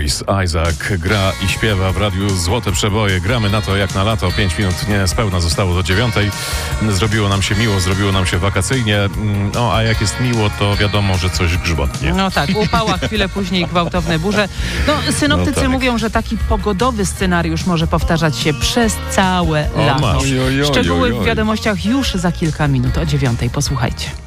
Morris Isaac gra i śpiewa w radiu Złote Przeboje. Gramy na to jak na lato. 5 minut niespełna zostało do 9. Zrobiło nam się miło, zrobiło nam się wakacyjnie. No a jak jest miło, to wiadomo, że coś grzmotnie. No tak, upała, chwilę później gwałtowne burze. No, synoptycy mówią, że taki pogodowy scenariusz może powtarzać się przez całe lato. Szczegóły w wiadomościach już za kilka minut o 9. Posłuchajcie.